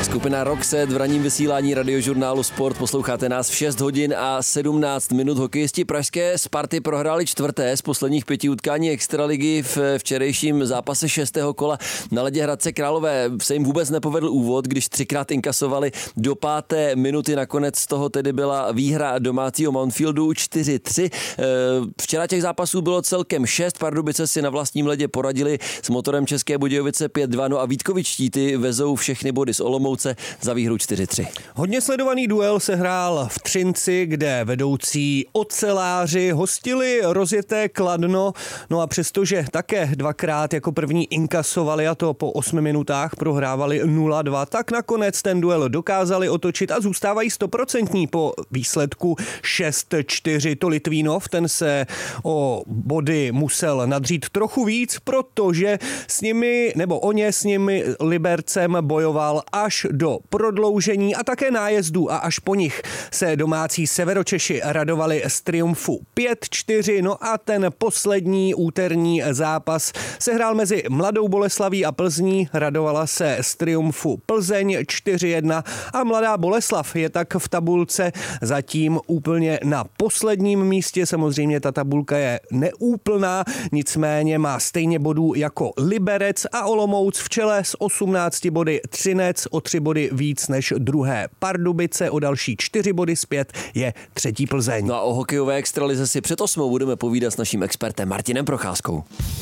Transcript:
Skupina Roxette v ranním vysílání radiožurnálu Sport. Posloucháte nás v 6 hodin a 17 minut. Hokejisti pražské Sparty prohráli čtvrté z posledních 5 utkání extraligy v včerejším zápase 6. kola na ledě Hradce Králové. Se jim vůbec nepovedl úvod, když 3krát inkasovali do 5. minuty. Nakonec z toho tedy byla výhra domácího Mountfieldu 4-3. Včera těch zápasů bylo celkem 6. Pardubice si na vlastním ledě poradili s Motorem České Budějovice 5-2. No a Vítkovičtí ty vezou všechny body z Olomouce za výhru 4-3. Hodně sledovaný duel se hrál v Třinci, kde vedoucí oceláři hostili rozjeté Kladno. No a přestože také 2krát jako první inkasovali, a to po 8 minutách prohrávali 0-2, tak nakonec ten duel dokázali otočit a zůstávají 100% po výsledku 6-4. To Litvínov, ten se o body musel nadřít trochu víc, protože s nimi Libercem bojoval až do prodloužení a také nájezdů a až po nich se domácí Severočeši radovali z triumfu 5-4. No a ten poslední úterní zápas se hrál mezi Mladou Boleslaví a Plzní. Radovala se z triumfu Plzeň 4-1 a Mladá Boleslav je tak v tabulce zatím úplně na posledním místě. Samozřejmě ta tabulka je neúplná, nicméně má stejně bodů jako Liberec a Olomouc v čele s 18 body. Třinec o 3 body víc než druhé Pardubice, o další 4 body zpět je třetí Plzeň. No a o hokejové extralize si před 8 budeme povídat s naším expertem Martinem Procházkou.